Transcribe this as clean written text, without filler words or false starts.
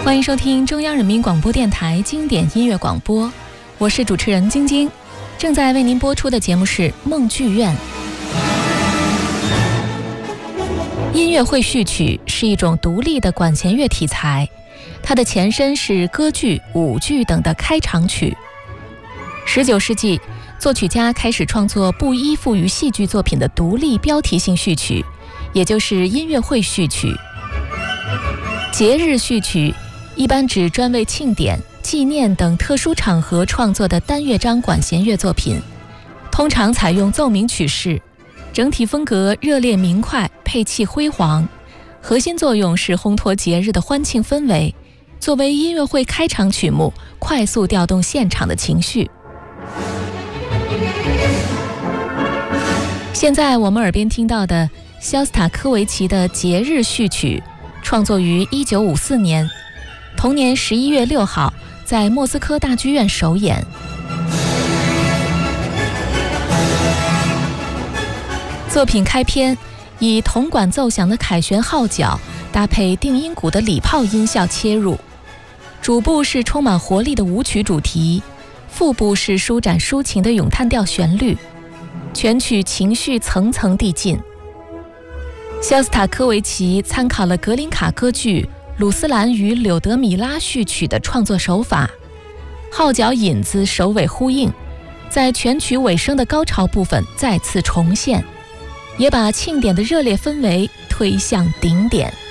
欢迎收听中央人民广播电台经典音乐广播，我是主持人晶晶，正在为您播出的节目是梦剧院。音乐会序曲是一种独立的管弦乐题材，它的前身是歌剧、舞剧等的开场曲。19世纪，作曲家开始创作不依附于戏剧作品的独立标题性序曲，也就是音乐会序曲。节日序曲一般指专为庆典、纪念等特殊场合创作的单乐章管弦乐作品，通常采用奏鸣曲式，整体风格热烈明快，配器辉煌，核心作用是烘托节日的欢庆氛围，作为音乐会开场曲目，快速调动现场的情绪。现在我们耳边听到的肖斯塔科维奇的节日序曲，创作于1954年，同年11月6号在莫斯科大剧院首演。作品开篇以铜管奏响的凯旋号角搭配定音鼓的礼炮音效切入，主部是充满活力的舞曲主题，副部是舒展抒情的咏叹调旋律，全曲情绪层层递进。肖斯塔科维奇参考了格林卡歌剧《鲁斯兰与柳德米拉》序曲的创作手法，号角引子首尾呼应，在全曲尾声的高潮部分再次重现，也把庆典的热烈氛围推向顶点。